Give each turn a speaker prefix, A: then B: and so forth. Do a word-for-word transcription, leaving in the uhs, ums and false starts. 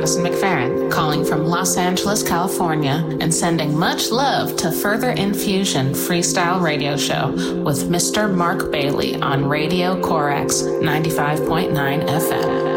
A: Madison McFerrin, calling from Los Angeles, California, and sending much love to Further Infusion Freestyle Radio Show with Mister Mark Bailey on Radio Corax ninety-five point nine F M.